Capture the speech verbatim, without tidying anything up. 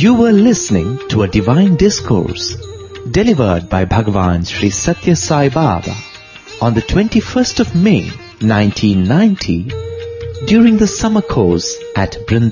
You were listening to a divine discourse delivered by Bhagavan Sri Satya Sai Baba on the twenty-first of May nineteen ninety during the summer course at Vrindavan.